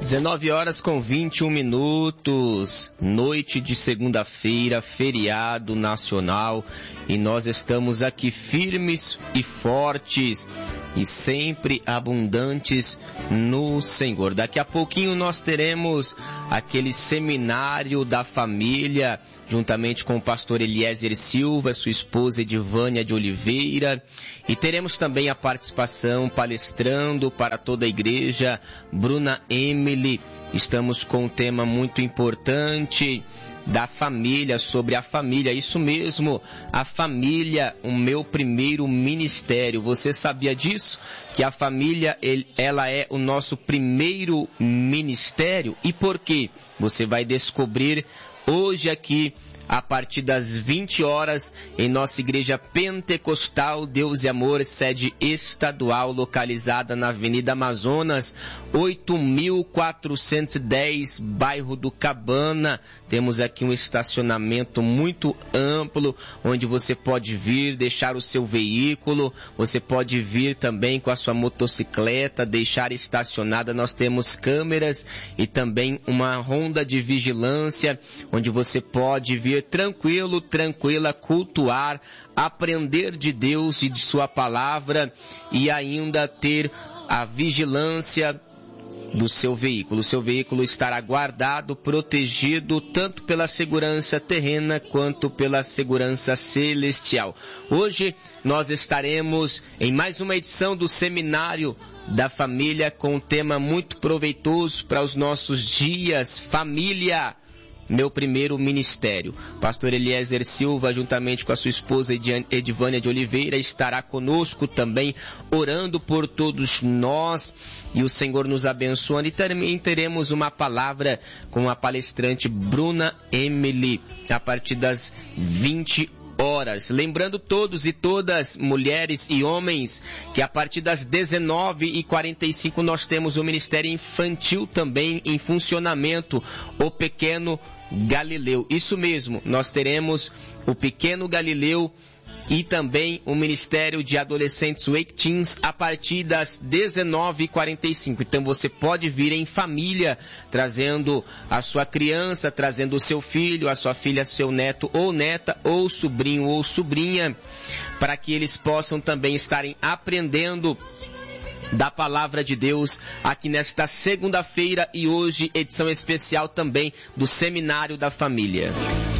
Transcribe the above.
19 horas com 21 minutos, noite de segunda-feira, feriado nacional, e nós estamos aqui firmes e fortes e sempre abundantes no Senhor. Daqui a pouquinho nós teremos aquele seminário da família, juntamente com o pastor Eliezer Silva, sua esposa Edivânia de Oliveira, e teremos também a participação palestrando para toda a igreja, Bruna Emily. Estamos com um tema muito importante da família, sobre a família, isso mesmo, a família, o meu primeiro ministério. Você sabia disso? Que a família, ela é o nosso primeiro ministério? E por quê? Você vai descobrir hoje aqui, a partir das 20 horas, em nossa igreja pentecostal Deus e Amor, sede estadual, localizada na Avenida Amazonas, 8.410, bairro do Cabana. Temos aqui um estacionamento muito amplo, onde você pode vir, deixar o seu veículo, você pode vir também com a sua motocicleta, deixar estacionada. Nós temos câmeras e também uma ronda de vigilância, onde você pode vir tranquila, cultuar, aprender de Deus e de sua palavra e ainda ter a vigilância do seu veículo. O seu veículo estará guardado, protegido, tanto pela segurança terrena quanto pela segurança celestial. Hoje nós estaremos em mais uma edição do Seminário da Família, com um tema muito proveitoso para os nossos dias: família, meu primeiro ministério. Pastor Eliezer Silva, juntamente com a sua esposa Edivânia de Oliveira, estará conosco também, orando por todos nós, e o Senhor nos abençoando. E também teremos uma palavra com a palestrante Bruna Emily, a partir das 20 horas. Lembrando todos e todas, mulheres e homens, que a partir das 19h45 nós temos o Ministério Infantil também em funcionamento, o Pequeno Galileu. Isso mesmo, nós teremos o Pequeno Galileu e também o Ministério de Adolescentes Wake Teens a partir das 19h45. Então você pode vir em família, trazendo a sua criança, trazendo o seu filho, a sua filha, seu neto ou neta, ou sobrinho ou sobrinha, para que eles possam também estarem aprendendo da palavra de Deus aqui nesta segunda-feira, e hoje edição especial também do Seminário da Família.